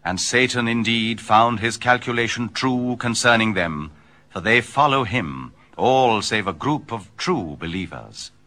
And Satan indeed found his calculation true concerning them, for they follow him, all save a group of true believers.